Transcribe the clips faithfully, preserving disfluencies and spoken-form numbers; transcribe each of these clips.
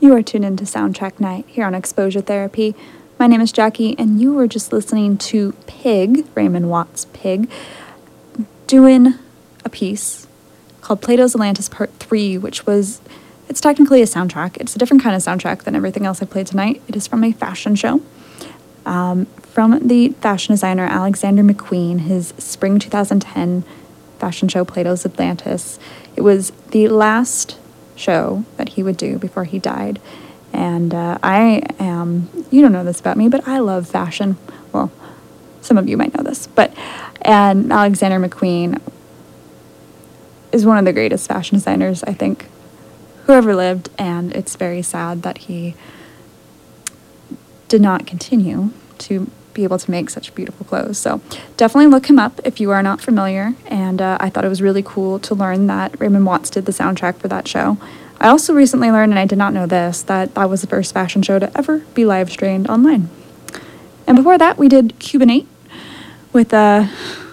You are tuned into Soundtrack Night here on Exposure Therapy. My name is Jackie, and you were just listening to Pig, Raymond Watts' Pig, doing a piece called Plato's Atlantis Part three, which was, it's technically a soundtrack. It's a different kind of soundtrack than everything else I played tonight. It is from a fashion show. Um, from the fashion designer Alexander McQueen, his spring two thousand ten fashion show, Plato's Atlantis. It was the last show that he would do before he died. And uh, I am, you don't know this about me, but I love fashion. Well, some of you might know this, but, and Alexander McQueen is one of the greatest fashion designers, I think, who ever lived, and it's very sad that he did not continue to be able to make such beautiful clothes. So definitely look him up if you are not familiar, and uh, I thought it was really cool to learn that Raymond Watts did the soundtrack for that show. I also recently learned, and I did not know this, that that was the first fashion show to ever be live streamed online. And before that, we did Cubanate with uh,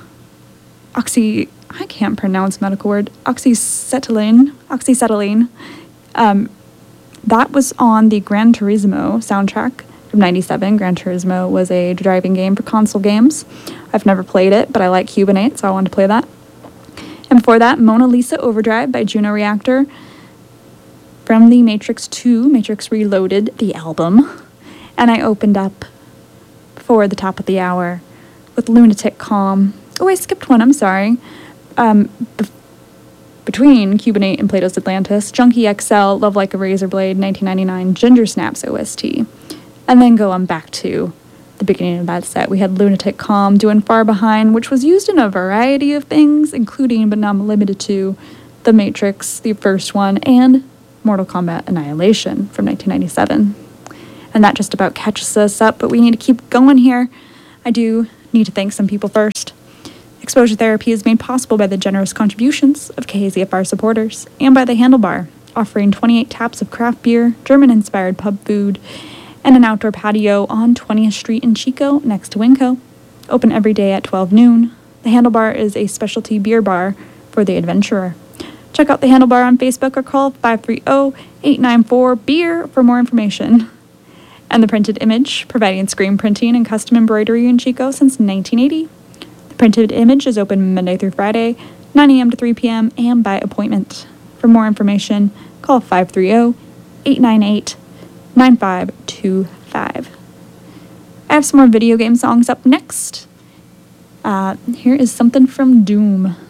oxy, I can't pronounce medical word, oxyacetylene, oxyacetylene. Um, that was on the Gran Turismo soundtrack from ninety-seven. Gran Turismo was a driving game for console games. I've never played it, but I like Cubanate, so I wanted to play that. And before that, Mona Lisa Overdrive by Juno Reactor from the Matrix two, Matrix Reloaded, the album. And I opened up for the top of the hour with Lunatic Calm. Oh, I skipped one, I'm sorry. Um, be- between Cubanate and Plato's Atlantis, Junkie X L, Love Like a Razor Blade, nineteen ninety-nine, Ginger Snaps O S T. And then go on back to the beginning of that set. We had Lunatic Calm doing Far Behind, which was used in a variety of things, including but not limited to The Matrix, the first one, and Mortal Kombat Annihilation from nineteen ninety-seven. And that just about catches us up, but we need to keep going here. I do need to thank some people first. Exposure Therapy is made possible by the generous contributions of K A Z F R supporters and by the Handlebar, offering twenty-eight taps of craft beer, German-inspired pub food, and an outdoor patio on twentieth Street in Chico next to Winco. Open every day at twelve noon. The Handlebar is a specialty beer bar for the adventurer. Check out the Handlebar on Facebook or call five three zero, eight nine four, B E E R for more information. And The Printed Image, providing screen printing and custom embroidery in Chico since nineteen eighty. The Printed Image is open Monday through Friday, nine a.m. to three p.m. and by appointment. For more information, call five three zero, eight nine eight, nine five two five. I have some more video game songs up next. Uh, here is something from Doom.